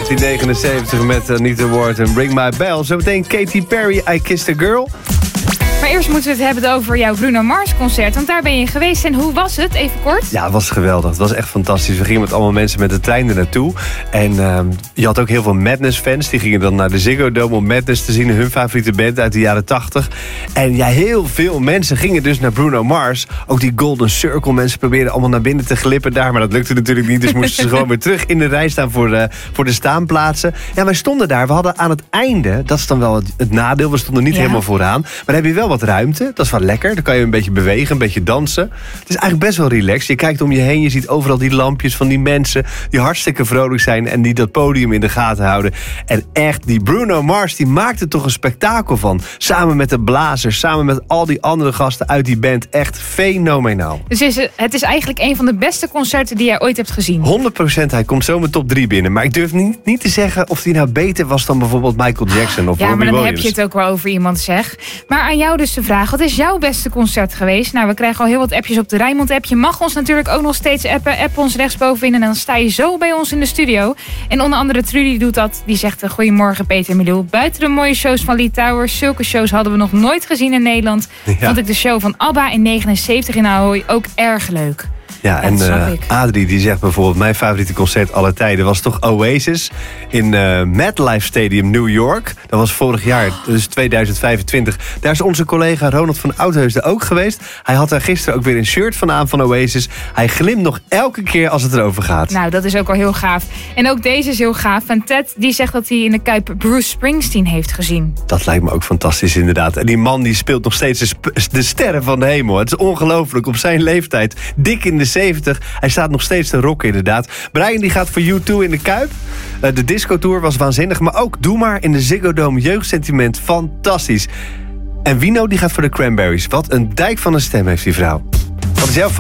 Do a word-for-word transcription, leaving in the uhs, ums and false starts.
negentien negenenzeventig met Anita Ward en Ring My Bell. Zometeen Katy Perry, I Kissed a Girl. Maar eerst moeten we het hebben over jouw Bruno Mars concert. Want daar ben je geweest. En hoe was het? Even kort. Ja, het was geweldig. Het was echt fantastisch. We gingen met allemaal mensen met de trein er naartoe. En uh, je had ook heel veel Madness-fans. Die gingen dan naar de Ziggo Dome om Madness te zien. Hun favoriete band uit de jaren tachtig. En ja, heel veel mensen gingen dus naar Bruno Mars. Ook die Golden Circle mensen probeerden allemaal naar binnen te glippen daar. Maar dat lukte natuurlijk niet. Dus moesten ze gewoon weer terug in de rij staan voor de, voor de staanplaatsen. Ja, wij stonden daar. We hadden aan het einde, dat is dan wel het, het nadeel. We stonden niet ja. helemaal vooraan. Maar dan heb je wel wat ruimte. Dat is wel lekker. Dan kan je een beetje bewegen, een beetje dansen. Het is eigenlijk best wel relaxed. Je kijkt om je heen, je ziet overal die lampjes van die mensen die hartstikke vrolijk zijn en die dat podium in de gaten houden. En echt, die Bruno Mars, die maakt er toch een spektakel van. Samen met de blazers, samen met al die andere gasten uit die band. Echt fenomenaal. Dus is het, het is eigenlijk een van de beste concerten die jij ooit hebt gezien? honderd procent. Hij komt zo mijn top drie binnen. Maar ik durf niet, niet te zeggen of hij nou beter was dan bijvoorbeeld Michael Jackson of ja, Robbie maar dan Williams. heb je het ook wel over iemand, zeg. Maar aan jou dus de vraag, wat is jouw beste concert geweest? Nou, we krijgen al heel wat appjes op de Rijnmond-app. Je mag ons natuurlijk ook nog steeds appen. App ons rechtsbovenin en dan sta je zo bij ons in de studio. En onder andere Trudy doet dat. Die zegt, uh, goedemorgen Peter en Milou. Buiten de mooie shows van Lee Towers, zulke shows hadden we nog nooit gezien in Nederland. Ja. Vond ik de show van ABBA in negenenzeventig in Ahoy ook erg leuk. Ja, en uh, Adrie die zegt bijvoorbeeld, mijn favoriete concert aller tijden was toch Oasis in uh, MetLife Stadium New York. Dat was vorig jaar, dus tweeduizend vijfentwintig. Daar is onze collega Ronald van Oudheusden ook geweest. Hij had daar gisteren ook weer een shirt van aan van Oasis. Hij glimt nog elke keer als het erover gaat. Nou, dat is ook al heel gaaf. En ook deze is heel gaaf. En Ted die zegt dat hij in de Kuip Bruce Springsteen heeft gezien. Dat lijkt me ook fantastisch inderdaad. En die man die speelt nog steeds de, sp- de sterren van de hemel. Het is ongelooflijk op zijn leeftijd. Dik in de zeventig. Hij staat nog steeds te rocken inderdaad. Brian die gaat voor U twee in de Kuip. Uh, de discotour was waanzinnig. Maar ook Doe Maar in de Ziggo Dome. Jeugdsentiment. Fantastisch. En Wino die gaat voor de Cranberries. Wat een dijk van een stem heeft die vrouw. Wat is jouw